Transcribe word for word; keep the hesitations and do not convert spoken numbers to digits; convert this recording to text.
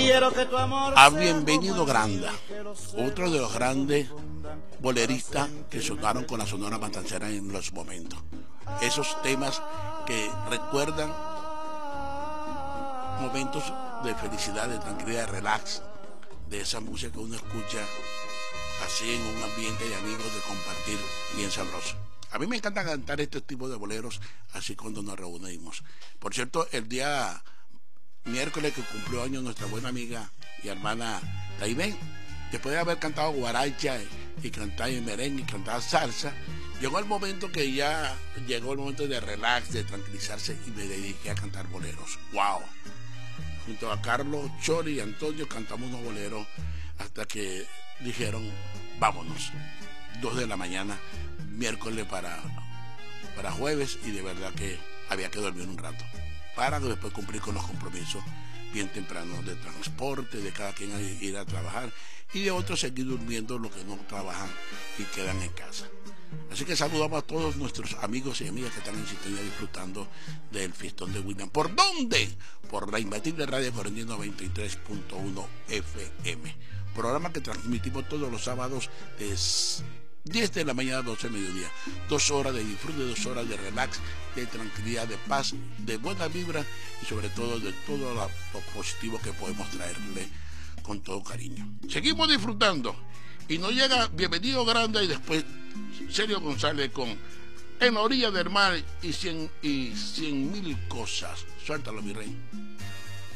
quiero que tu amor a Bienvenido Granda, otro de los grandes boleristas que sonaron con la Sonora Matancera en los momentos. Esos temas que recuerdan momentos de felicidad, de tranquilidad, de relax, de esa música que uno escucha así en un ambiente de amigos, de compartir bien sabroso. A mí me encanta cantar este tipo de boleros así cuando nos reunimos. Por cierto, el día miércoles que cumplió años nuestra buena amiga y hermana Taibén, después de haber cantado guaracha y, y cantar en merengue y cantar salsa, llegó el momento que ya llegó el momento de relax, de tranquilizarse, y me dediqué a cantar boleros. ¡Wow! Junto a Carlos, Chori y Antonio cantamos unos boleros hasta que dijeron, vámonos. Dos de la mañana, miércoles para, para jueves, y de verdad que había que dormir un rato para después cumplir con los compromisos bien temprano de transporte, de cada quien ir a trabajar, y de otros seguir durmiendo los que no trabajan y quedan en casa. Así que saludamos a todos nuestros amigos y amigas que están en sintonía disfrutando del fiestón de William. ¿Por dónde? Por la Imbatible Radio Coroní noventa y tres punto uno F M. Programa que transmitimos todos los sábados de diez de la mañana a doce de mediodía. Dos horas de disfrute, dos horas de relax, de tranquilidad, de paz, de buena vibra y sobre todo de todo lo positivo que podemos traerle con todo cariño. Seguimos disfrutando y nos llega Bienvenido Grande y después Sergio González con En la orilla del mar y cien, y cien mil cosas. Suéltalo, mi rey.